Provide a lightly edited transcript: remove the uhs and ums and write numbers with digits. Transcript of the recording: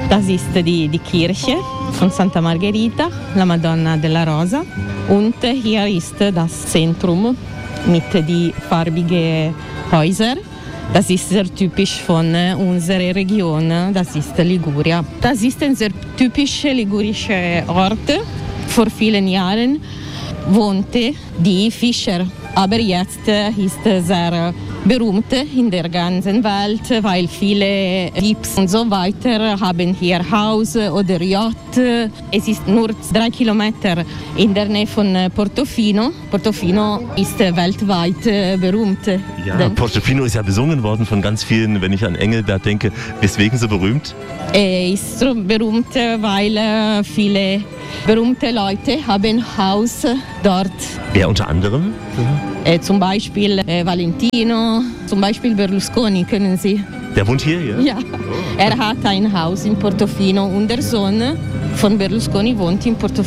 Das ist die Kirche von Santa Margherita, la Madonna della Rosa. Und hier ist das Zentrum mit den farbigen Häusern. Das ist sehr typisch von unserer Region, das ist Liguria. Das ist ein sehr typischer ligurischer Ort. Vor vielen Jahren wohnte die Fischer. Aber jetzt ist sehr berühmt in der ganzen Welt, weil viele Jeeps und so weiter haben hier Haus oder Yacht. Es ist nur 3 Kilometer in der Nähe von Portofino. Portofino ist weltweit berühmt. Ja, Portofino ist ja besungen worden von ganz vielen, wenn ich an Engelbert denke. Weswegen so berühmt? Er ist so berühmt, weil viele berühmte Leute haben Haus dort. Wer unter anderem? Zum Beispiel Valentino, zum Beispiel Berlusconi, kennen Sie? Der wohnt hier, ja? Ja, er hat ein Haus in Portofino und der Sohn von Berlusconi wohnt in Portofino.